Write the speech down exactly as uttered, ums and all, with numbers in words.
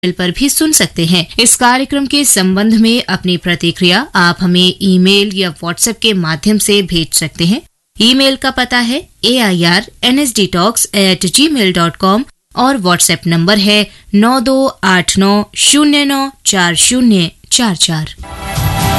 पर भी सुन सकते हैं। इस कार्यक्रम के संबंध में अपनी प्रतिक्रिया आप हमें ईमेल या व्हाट्सएप के माध्यम से भेज सकते हैं। ईमेल का पता है ए I R N S D talks at जी मेल डॉट कॉम और व्हाट्सएप नंबर है नौ दो आठ नौ शून्य नौ चार शून्य चार चार।